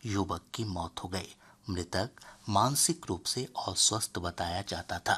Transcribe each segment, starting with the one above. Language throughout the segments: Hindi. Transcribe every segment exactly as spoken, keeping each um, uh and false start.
युवक की मौत हो गई। मृतक मानसिक रूप से अस्वस्थ बताया जाता था।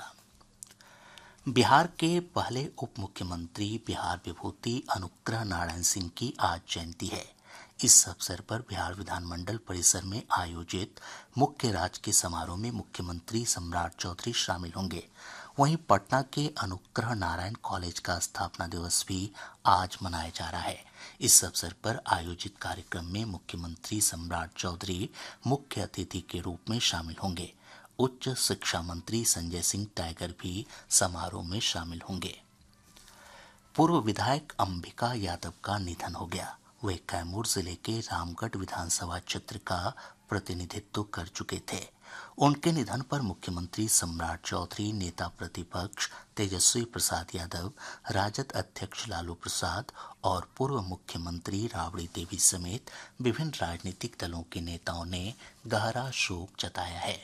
बिहार के पहले उप मुख्यमंत्री बिहार विभूति अनुग्रह नारायण सिंह की आज जयंती है। इस अवसर पर बिहार विधानमंडल परिसर में आयोजित मुख्य राजकीय समारोह में मुख्यमंत्री सम्राट चौधरी शामिल होंगे। वहीं पटना के अनुग्रह नारायण कॉलेज का स्थापना दिवस भी आज मनाया जा रहा है। इस अवसर पर आयोजित कार्यक्रम में मुख्यमंत्री सम्राट चौधरी मुख्य अतिथि के रूप में शामिल होंगे। उच्च शिक्षा मंत्री संजय सिंह टाइगर भी समारोह में शामिल होंगे। पूर्व विधायक अंबिका यादव का निधन हो गया। वे कैमूर जिले के रामगढ़ विधानसभा क्षेत्र का प्रतिनिधित्व कर चुके थे। उनके निधन पर मुख्यमंत्री सम्राट चौधरी, नेता प्रतिपक्ष तेजस्वी प्रसाद यादव, राजद अध्यक्ष लालू प्रसाद और पूर्व मुख्यमंत्री राबड़ी देवी समेत विभिन्न राजनीतिक दलों के नेताओं ने गहरा शोक जताया है।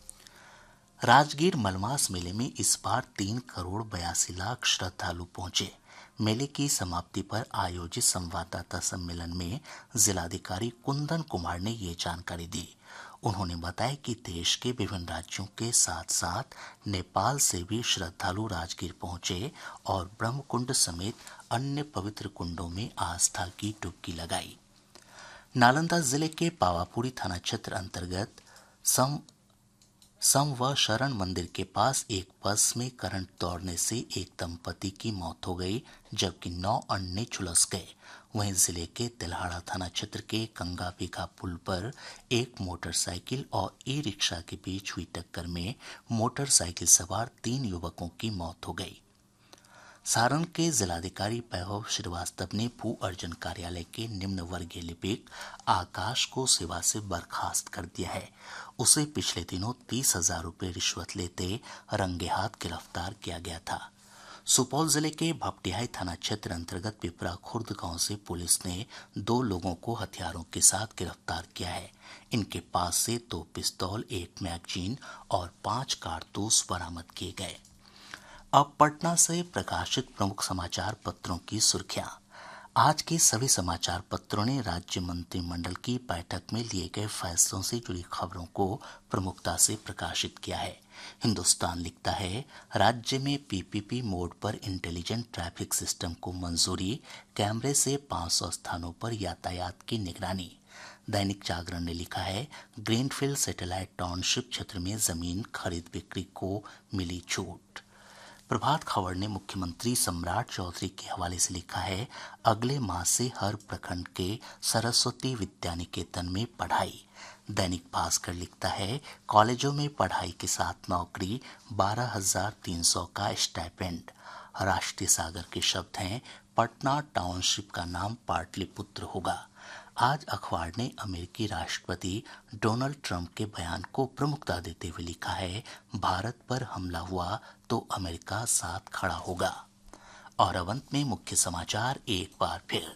राजगीर मलमास मेले में इस बार तीन करोड़ बयासी लाख श्रद्धालु पहुंचे। मेले की समाप्ति पर आयोजित संवाददाता सम्मेलन में जिलाधिकारी कुंदन कुमार ने ये जानकारी दी। उन्होंने बताया कि देश के विभिन्न राज्यों के साथ साथ नेपाल से भी श्रद्धालु राजगीर पहुंचे और ब्रह्मकुंड समेत अन्य पवित्र कुंडों में आस्था की डुबकी लगाई। नालंदा जिले के पावापुरी थाना क्षेत्र अंतर्गत सम समव शरण मंदिर के पास एक बस में करंट दौड़ने से एक दंपति की मौत हो गई, जबकि नौ अन्य झुलस गए। वहीं जिले के तिल्हाड़ा थाना क्षेत्र के गंगा बिघा पुल पर एक मोटरसाइकिल और ई रिक्शा के बीच हुई टक्कर में मोटरसाइकिल सवार तीन युवकों की मौत हो गई। सारण के जिलाधिकारी वैभव श्रीवास्तव ने भू अर्जन कार्यालय के निम्न वर्गीय लिपिक आकाश को सेवा से बर्खास्त कर दिया है। उसे पिछले दिनों तीस हजार रूपये रिश्वत लेते रंगे हाथ गिरफ्तार किया गया था। सुपौल जिले के भपटियाही थाना क्षेत्र अंतर्गत पिपरा खुर्द गांव से पुलिस ने दो लोगों को हथियारों के साथ गिरफ्तार किया है। इनके पास से दो पिस्तौल, एक मैगजीन और पांच कारतूस बरामद किए गए। अब पटना से प्रकाशित प्रमुख समाचार पत्रों की सुर्खियां। आज के सभी समाचार पत्रों ने राज्य मंत्रिमंडल की बैठक में लिए गए फैसलों से जुड़ी खबरों को प्रमुखता से प्रकाशित किया है। हिंदुस्तान लिखता है, राज्य में पीपीपी मोड पर इंटेलिजेंट ट्रैफिक सिस्टम को मंजूरी, कैमरे से पाँच सौ स्थानों पर यातायात की निगरानी। दैनिक जागरण ने लिखा है, ग्रीनफील्ड सैटेलाइट टाउनशिप क्षेत्र में जमीन खरीद बिक्री को मिली छूट। प्रभात खबर ने मुख्यमंत्री सम्राट चौधरी के हवाले से लिखा है, अगले माह से हर प्रखंड के सरस्वती विद्या निकेतन में पढ़ाई। दैनिक भास्कर लिखता है, कॉलेजों में पढ़ाई के साथ नौकरी, बारह हजार तीन सौ का स्टाइपेंड। राष्ट्रीय सागर के शब्द हैं, पटना टाउनशिप का नाम पाटलिपुत्र होगा। आज अखबार ने अमेरिकी राष्ट्रपति डोनाल्ड ट्रंप के बयान को प्रमुखता देते हुए लिखा है, भारत पर हमला हुआ तो अमेरिका साथ खड़ा होगा। और अब अंत में मुख्य समाचार एक बार फिर।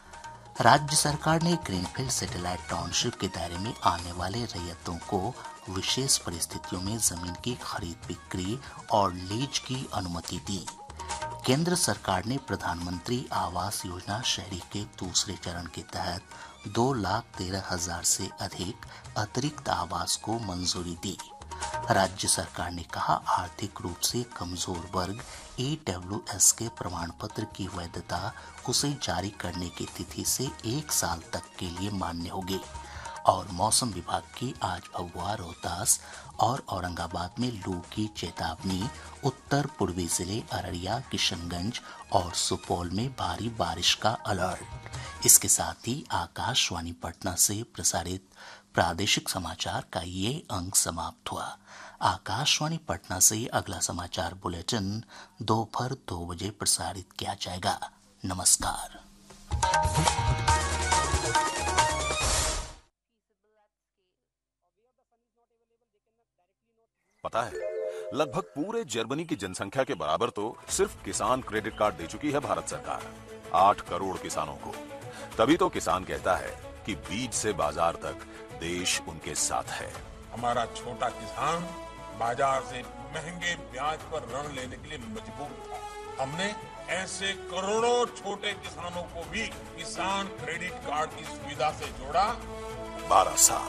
राज्य सरकार ने ग्रीनफील्ड सैटेलाइट टाउनशिप के दायरे में आने वाले रैयतों को विशेष परिस्थितियों में जमीन की खरीद बिक्री और लीज की अनुमति दी। केंद्र सरकार ने प्रधानमंत्री आवास योजना शहरी के दूसरे चरण के तहत दो लाख तेरह हजार से अधिक अतिरिक्त आवास को मंजूरी दी। राज्य सरकार ने कहा, आर्थिक रूप से कमजोर वर्ग ई डब्ल्यू एस के प्रमाण पत्र की वैधता उसे जारी करने की तिथि से एक साल तक के लिए मान्य होगी। और मौसम विभाग की आज भभुआ, रोहतास और औरंगाबाद में लू की चेतावनी। उत्तर पूर्वी जिले अररिया, किशनगंज और सुपौल में भारी बारिश का अलर्ट। इसके साथ ही आकाशवाणी पटना से प्रसारित प्रादेशिक समाचार का ये अंक समाप्त हुआ। आकाशवाणी पटना से अगला समाचार बुलेटिन दोपहर दो बजे प्रसारित किया जाएगा। नमस्कार। पता है, लगभग पूरे जर्मनी की जनसंख्या के बराबर तो सिर्फ किसान क्रेडिट कार्ड दे चुकी है भारत सरकार, आठ करोड़ किसानों को। तभी तो किसान कहता है कि बीज से बाजार तक देश उनके साथ है। हमारा छोटा किसान बाजार से महंगे ब्याज पर ऋण लेने के लिए मजबूर था। हमने ऐसे करोड़ों छोटे किसानों को भी किसान क्रेडिट कार्ड की सुविधा से जोड़ा। बारह साल